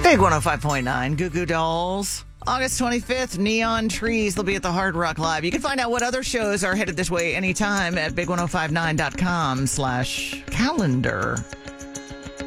Big 105.9, Goo Goo Dolls. August 25th, Neon Trees. They'll be at the Hard Rock Live. You can find out what other shows are headed this way anytime at big1059.com/calendar.